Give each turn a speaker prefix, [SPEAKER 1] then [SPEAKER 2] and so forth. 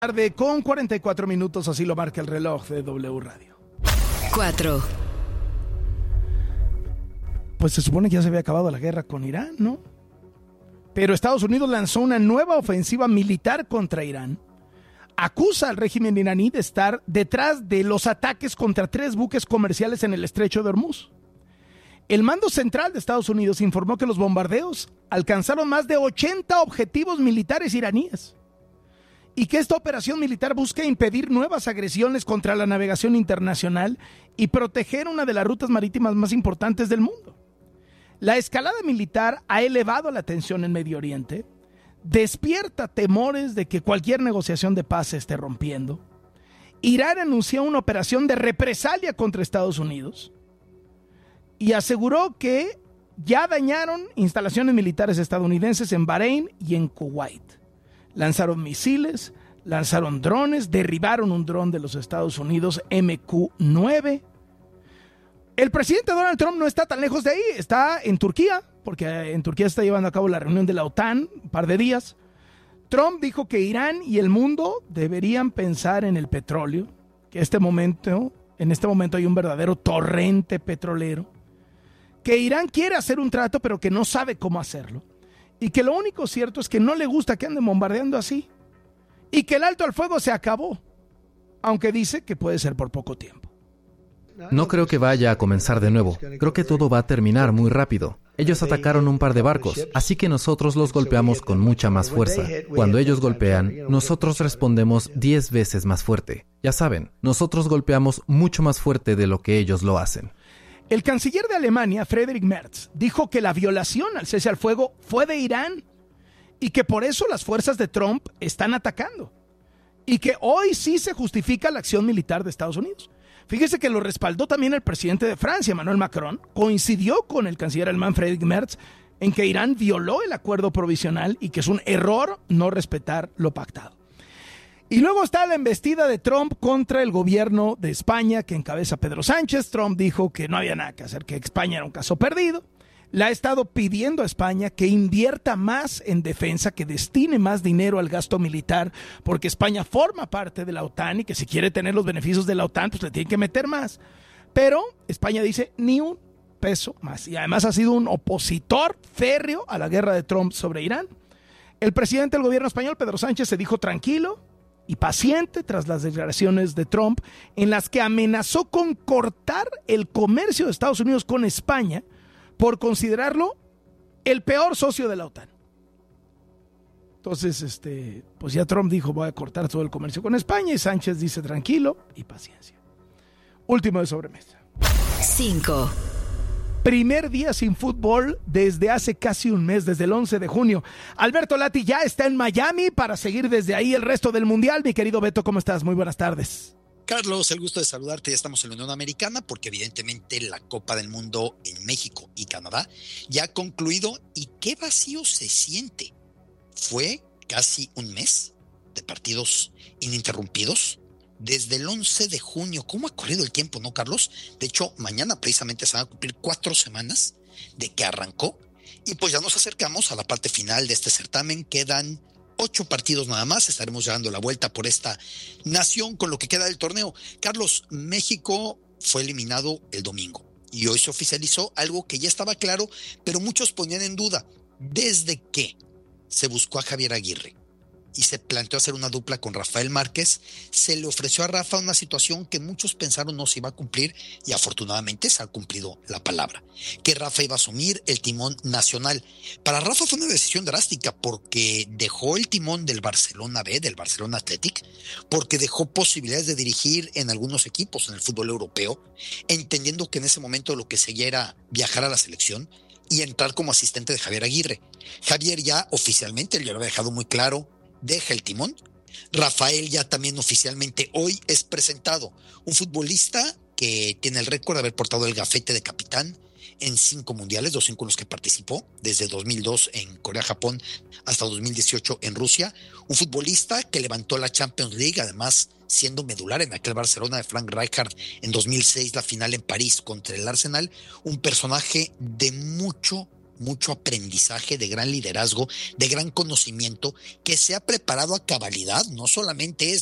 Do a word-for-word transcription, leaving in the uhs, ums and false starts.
[SPEAKER 1] Tarde con cuarenta y cuatro minutos, así lo marca el reloj de W Radio.
[SPEAKER 2] cuatro.
[SPEAKER 1] Pues se supone que ya se había acabado la guerra con Irán, ¿no? Pero Estados Unidos lanzó una nueva ofensiva militar contra Irán. Acusa al régimen iraní de estar detrás de los ataques contra tres buques comerciales en el estrecho de Hormuz. El mando central de Estados Unidos informó que los bombardeos alcanzaron más de ochenta objetivos militares iraníes y que esta operación militar busca impedir nuevas agresiones contra la navegación internacional y proteger una de las rutas marítimas más importantes del mundo. La escalada militar ha elevado la tensión en Medio Oriente, despierta temores de que cualquier negociación de paz se esté rompiendo. Irán anunció una operación de represalia contra Estados Unidos y aseguró que ya dañaron instalaciones militares estadounidenses en Bahrein y en Kuwait. Lanzaron misiles, lanzaron drones, derribaron un dron de los Estados Unidos M Q nueve. El presidente Donald Trump no está tan lejos de ahí, está en Turquía, porque en Turquía está llevando a cabo la reunión de la OTAN, un par de días. Trump dijo que Irán y el mundo deberían pensar en el petróleo, que este momento, en este momento hay un verdadero torrente petrolero, que Irán quiere hacer un trato pero que no sabe cómo hacerlo, y que lo único cierto es que no le gusta que anden bombardeando así, y que el alto al fuego se acabó, aunque dice que puede ser por poco tiempo.
[SPEAKER 3] No creo que vaya a comenzar de nuevo. Creo que todo va a terminar muy rápido. Ellos atacaron un par de barcos, así que nosotros los golpeamos con mucha más fuerza. Cuando ellos golpean, nosotros respondemos diez veces más fuerte. Ya saben, nosotros golpeamos mucho más fuerte de lo que ellos lo hacen.
[SPEAKER 1] El canciller de Alemania, Friedrich Merz, dijo que la violación al cese al fuego fue de Irán y que por eso las fuerzas de Trump están atacando y que hoy sí se justifica la acción militar de Estados Unidos. Fíjese que lo respaldó también el presidente de Francia, Emmanuel Macron, coincidió con el canciller alemán Friedrich Merz en que Irán violó el acuerdo provisional y que es un error no respetar lo pactado. Y luego está la embestida de Trump contra el gobierno de España que encabeza Pedro Sánchez. Trump dijo que no había nada que hacer, que España era un caso perdido. Le ha estado pidiendo a España que invierta más en defensa, que destine más dinero al gasto militar, porque España forma parte de la OTAN y que si quiere tener los beneficios de la OTAN, pues le tiene que meter más. Pero España dice ni un peso más. Y además ha sido un opositor férreo a la guerra de Trump sobre Irán. El presidente del gobierno español, Pedro Sánchez, se dijo tranquilo y paciente tras las declaraciones de Trump, en las que amenazó con cortar el comercio de Estados Unidos con España por considerarlo el peor socio de la OTAN. Entonces, este, pues ya Trump dijo, voy a cortar todo el comercio con España, y Sánchez dice tranquilo y paciencia. Último de sobremesa.
[SPEAKER 2] cinco.
[SPEAKER 1] Primer día sin fútbol desde hace casi un mes, desde el once de junio. Alberto Lati ya está en Miami para seguir desde ahí el resto del Mundial. Mi querido Beto, ¿cómo estás? Muy buenas tardes.
[SPEAKER 4] Carlos, el gusto de saludarte. Ya estamos en la Unión Americana porque evidentemente la Copa del Mundo en México y Canadá ya ha concluido. ¿Y qué vacío se siente? Fue casi un mes de partidos ininterrumpidos desde el once de junio. ¿Cómo ha corrido el tiempo, no, Carlos? De hecho, mañana precisamente se van a cumplir cuatro semanas de que arrancó y pues ya nos acercamos a la parte final de este certamen. Quedan ocho partidos nada más, estaremos dando la vuelta por esta nación con lo que queda del torneo. Carlos, México fue eliminado el domingo y hoy se oficializó algo que ya estaba claro, pero muchos ponían en duda. Desde que se buscó a Javier Aguirre y se planteó hacer una dupla con Rafael Márquez, se le ofreció a Rafa una situación que muchos pensaron no se iba a cumplir y afortunadamente se ha cumplido la palabra, que Rafa iba a asumir el timón nacional. Para Rafa fue una decisión drástica porque dejó el timón del Barcelona B, del Barcelona Athletic, porque dejó posibilidades de dirigir en algunos equipos en el fútbol europeo, entendiendo que en ese momento lo que seguía era viajar a la selección y entrar como asistente de Javier Aguirre. Javier ya oficialmente, él ya lo había dejado muy claro, deja el timón. Rafael ya también oficialmente hoy es presentado, un futbolista que tiene el récord de haber portado el gafete de capitán en cinco mundiales, los cinco en los que participó, desde dos mil dos en Corea-Japón hasta dos mil dieciocho en Rusia, un futbolista que levantó la Champions League, además siendo medular en aquel Barcelona de Frank Rijkaard en dos mil seis, la final en París contra el Arsenal, un personaje de mucho mucho aprendizaje, de gran liderazgo, de gran conocimiento, que se ha preparado a cabalidad, no solamente es